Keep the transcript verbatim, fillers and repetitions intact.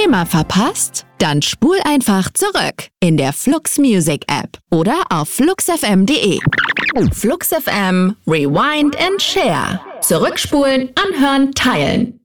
Thema verpasst? Dann spul einfach zurück in der Flux Music App oder auf flux f m punkt de. Flux F M, Rewind and Share. Zurückspulen, anhören, teilen.